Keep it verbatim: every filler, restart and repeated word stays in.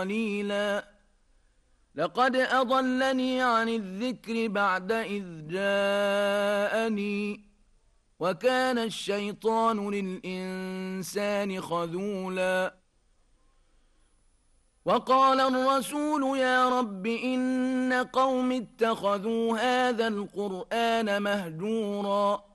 قليلا لقد أضلني عن الذكر بعد إذ جاءني وكان الشيطان للإنسان خذولا وقال الرسول يا رب إن قوم اتخذوا هذا القرآن مهجورا